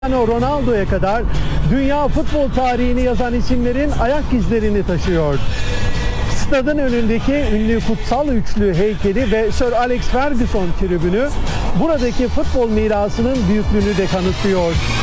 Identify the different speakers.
Speaker 1: Ronaldo'ya kadar dünya futbol tarihini yazan isimlerin ayak izlerini taşıyor. Stadın önündeki ünlü kutsal üçlü heykeli ve Sir Alex Ferguson tribünü buradaki futbol mirasının büyüklüğünü de kanıtlıyor.